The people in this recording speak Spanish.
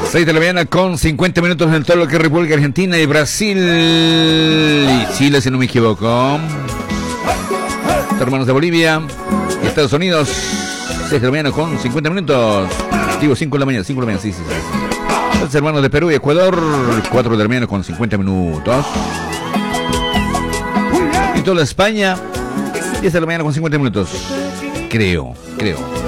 6 de la mañana con 50 minutos en todo lo que es República Argentina y Brasil y Chile, si no me equivoco. Hermanos de Bolivia y Estados Unidos. 6 de la mañana con 50 minutos. Digo 5 de la mañana, 5 de la mañana, sí. Los hermanos de Perú y Ecuador, 4 de la mañana con 50 minutos. Y toda España, 10 de la mañana con 50 minutos. Creo.